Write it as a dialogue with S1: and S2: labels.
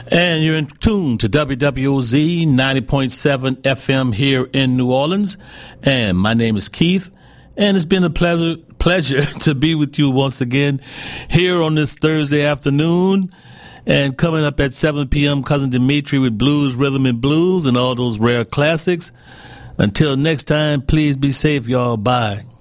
S1: And you're in tune to WWOZ 90.7 FM here in New Orleans. And my name is Keith. And it's been a pleasure to be with you once again here on this Thursday afternoon. And coming up at 7 p.m., Cousin Dimitri with Blues, Rhythm, and Blues and all those rare classics. Until next time, please be safe, y'all. Bye.